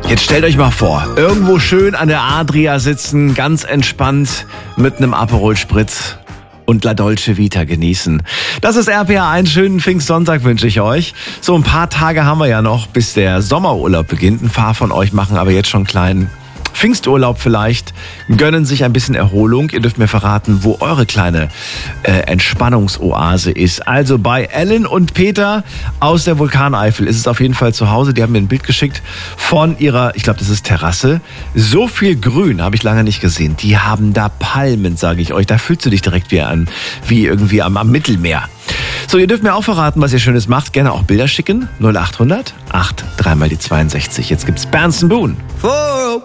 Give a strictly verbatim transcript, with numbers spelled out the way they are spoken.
Jetzt stellt euch mal vor, irgendwo schön an der Adria sitzen, ganz entspannt mit einem Aperol Spritz und La Dolce Vita genießen. Das ist R P R eins, schönen Pfingstsonntag wünsche ich euch. So ein paar Tage haben wir ja noch, bis der Sommerurlaub beginnt. Ein paar von euch machen aber jetzt schon einen kleinen Pfingsturlaub vielleicht, gönnen sich ein bisschen Erholung. Ihr dürft mir verraten, wo eure kleine äh, Entspannungsoase ist. Also bei Ellen und Peter aus der Vulkaneifel ist es auf jeden Fall zu Hause. Die haben mir ein Bild geschickt von ihrer, ich glaube, das ist Terrasse. So viel Grün habe ich lange nicht gesehen. Die haben da Palmen, sage ich euch. Da fühlst du dich direkt wie, an, wie irgendwie am, am Mittelmeer. So, ihr dürft mir auch verraten, was ihr Schönes macht. Gerne auch Bilder schicken. null acht hundert acht drei mal die zweiundsechzig. Jetzt gibt's Berndsen Boone. Four